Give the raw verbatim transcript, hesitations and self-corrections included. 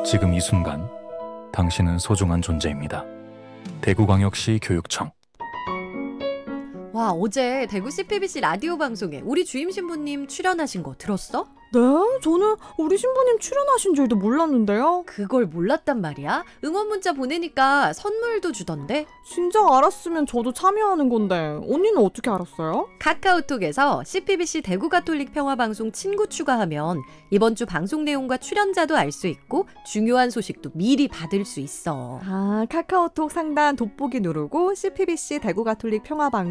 지금 이 순간 당신은 소중한 존재입니다. 대구광역시 교육청. 와, 어제 대구 씨피비씨 라디오 방송에 우리 주임 신부님 출연하신 거 들었어? 네? 저는 우리 신부님 출연하신 줄도 몰랐는데요. 그걸 몰랐단 말이야? 응원 문자 보내니까 선물도 주던데? 진작 알았으면 저도 참여하는 건데 언니는 어떻게 알았어요? 카카오톡에서 씨피비씨 대구 가톨릭 평화방송 친구 추가하면 이번 주 방송 내용과 출연자도 알 수 있고 중요한 소식도 미리 받을 수 있어. 아, 카카오톡 상단 돋보기 누르고 씨피비씨 대구 가톨릭 평화방